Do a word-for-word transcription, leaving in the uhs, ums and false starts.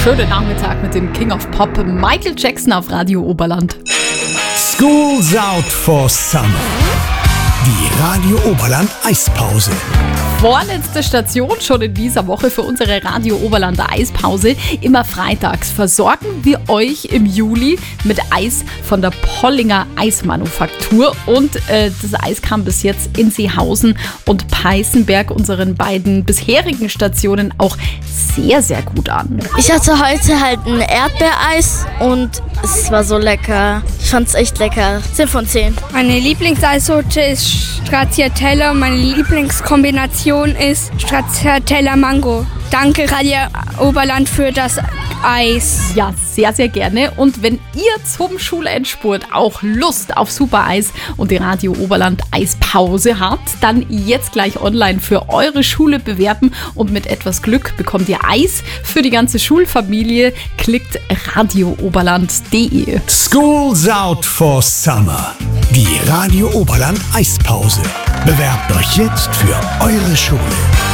schönen Nachmittag mit dem King of Pop, Michael Jackson auf Radio Oberland. School's out for summer. Die Radio Oberland Eispause. Vorletzte Station schon in dieser Woche für unsere Radio Oberland Eispause. Immer freitags versorgen wir euch im Juli mit Eis von der Pollinger Eismanufaktur. Und äh, das Eis kam bis jetzt in Seehausen und Peißenberg, unseren beiden bisherigen Stationen, auch sehr, sehr gut an. Ich hatte heute halt ein Erdbeereis und es war so lecker. Ich fand es echt lecker. zehn von zehn. Meine Lieblingseissorte ist Stracciatella und meine Lieblingskombination ist Stracciatella Mango. Danke Radio Oberland für das Eis. Ja, sehr, sehr gerne. Und wenn ihr zum Schulendspurt auch Lust auf Super Eis und die Radio Oberland Eispause habt, dann jetzt gleich online für eure Schule bewerben und mit etwas Glück bekommt ihr Eis für die ganze Schulfamilie. Klickt radio oberland punkt de. School's out for summer. Die Radio Oberland Eispause. Bewerbt euch jetzt für eure Schule.